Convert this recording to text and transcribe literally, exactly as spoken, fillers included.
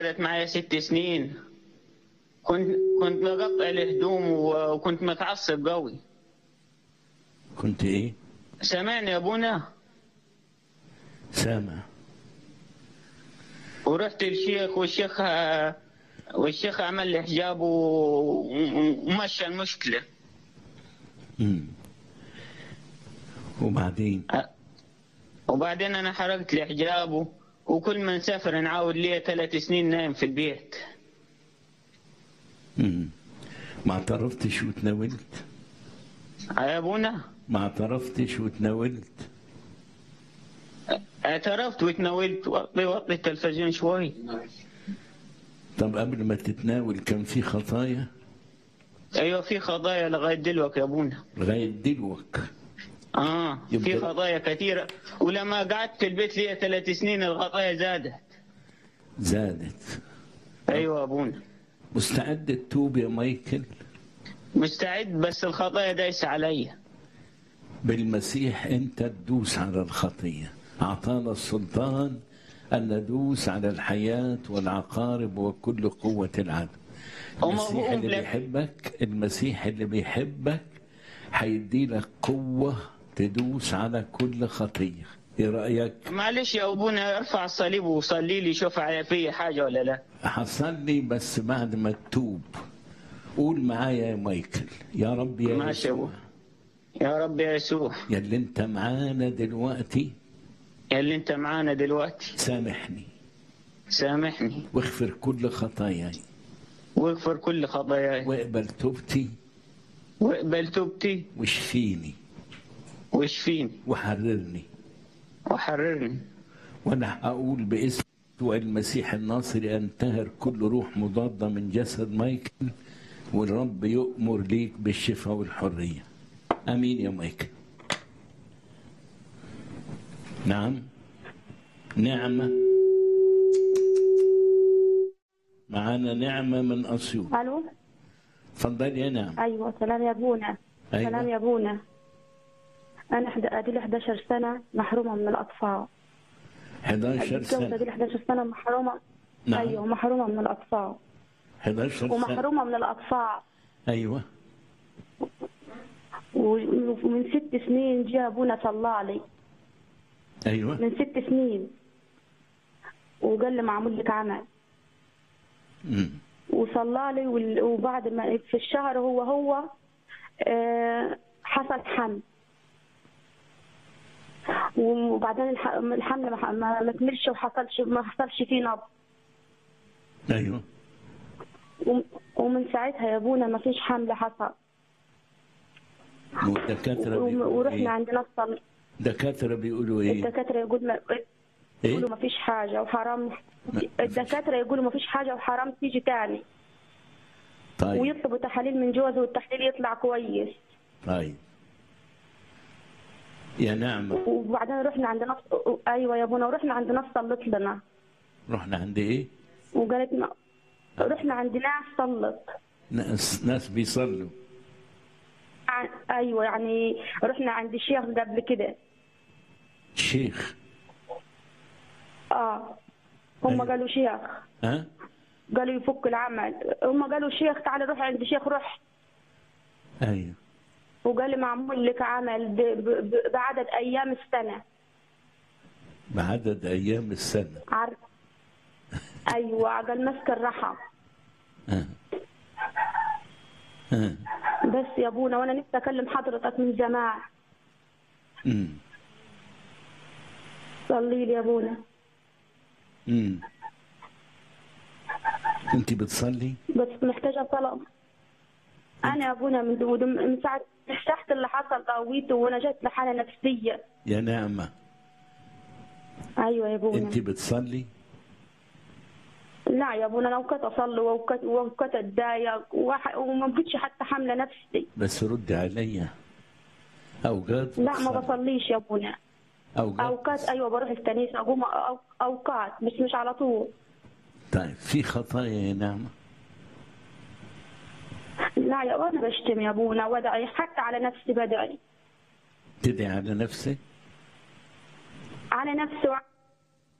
قعدت معايا ست سنين. كنت كنت بقطع الهدوم وكنت متعصب قوي. كنت ايه؟ سامعني يا ابونا؟ سامع. ورحت للشيخ والشيخ والشيخ عمل لي حجاب ومشى المشكلة. امم وبعدين؟ وبعدين انا حرقت لي حجابه، وكل ما نسافر نعاود لي ثلاث سنين نايم في البيت. امم ما اعترفتش وتناولت؟ يا ابونا ما اعترفتش وتناولت؟ اعترفت وتناولت. وطي وطي التلفزيون شوي. طب قبل ما تتناول كان في خطايا؟ ايوه في خطايا لغايه دلوقتي يا ابونا. لغايه دلوقتي؟ اه في يبقى خطايا كثيره، ولما قعدت في البيت لي ثلاث سنين الخطايا زادت. زادت؟ ايوه يا ابونا. مستعد تتوب يا مايكل؟ مستعد، بس الخطايا دايسه عليا. بالمسيح انت تدوس على الخطيه. اعطانا السلطان ان ندوس على الحياه والعقارب وكل قوه العدو. المسيح اللي بيحبك المسيح اللي بيحبك هيدي لك قوه تدوس على كل خطيه. ايه رايك؟ معلش يا ابونا، ارفع الصليب وصلي لي شوف في حاجه ولا لا. هصلي بس بعد ما تتوب. قول معايا يا مايكل: يا رب يا ماشي يا يسوع. ابونا. يا رب يا يسوع، يا اللي انت معانا دلوقتي، يا اللي انت معانا دلوقتي، سامحني سامحني واغفر كل خطاياي واغفر كل خطاياي واقبل توبتي واقبل توبتي واشفيني واشفيني وحررني. وحررني. وانا هقول باسم يسوع المسيح الناصري: انتهر كل روح مضاده من جسد مايكل، والرب يؤمر ليك بالشفاء والحريه. امين يا مايكل. نعم. نعمه. معانا نعمه من اسيوط. الو. اتفضلي يا نعم. ايوه سلام يا ابونا. أيوة. سلام يا ابونا. انا حد... ادي لي احد عشر سنه محرومه من الاطفال. احد عشر سنه؟ ادي لي احد عشر سنه محرومه. نعم. ايوه محرومه من الاطفال. احد عشر سنه ومحرومه من الاطفال. ايوه. ومن ست سنين جه ابونا صلى لي. ايوه. من ست سنين وقال لي معمول لك عمل. امم وصلى لي، وبعد ما في الشهر هو هو آه حصل حمل. وبعدين الحمل ما كملش وحصلش ما حصلش فيه نبض. ايوه. ومن ساعتها يا ابونا ما فيش حمل حصل. والدكاتره بيقولوا ورحنا إيه؟ عند نص. الدكاتره بيقولوا ايه؟ الدكاتره يقول ما يقولوا ما فيش حاجه وحرام. الدكاتره يقولوا ما فيش حاجه وحرام تيجي تاني. طيب. ويطلبوا تحاليل من جوزه والتحليل يطلع كويس. طيب يا نعمه. وبعدين رحنا عند نص. ايوه يا ابونا، ورحنا عند نص صلت لنا. رحنا عند ايه؟ وقالت ما... رحنا عند ناس صلت. ناس ناس بيصلوا. ايوه يعني رحنا عند الشيخ قبل كده. شيخ؟ اه هم أيوة. قالوا شيخ. ها؟ قالوا يفك العمل. هم قالوا شيخ تعال روح عند شيخ. روح. ايوه. وقال لي معمول لك عمل ب... ب... بعدد ايام السنه. بعدد ايام السنه؟ عارف. ايوه قال مسك الرحم. ها ها. بس يا ابونا وانا نفسي اكلم حضرتك من زمان. امم صلي لي يا ابونا. امم انت بتصلي؟ بس محتاجه طلب. انا يا ابونا من من ساعه تحت اللي حصل قويته وانا جت لحاله نفسيه. يا نعمه. ايوه يا ابونا. انت بتصلي؟ لا يا ابونا انا اوقات اصلي واوقات واوقات اتضايق وما بقتش حتى حامله نفسي. بس ردي عليا. اوقات لا ما بصليش يا ابونا. اوقات اوقات ايوه بروح الكنيسه اقوم اوقات بس مش على طول. طيب في خطايا يا نعمه؟ لا يا انا بشتم يا ابونا وادعي حتى على نفسي بدعي. تدعي على نفسك؟ على نفسي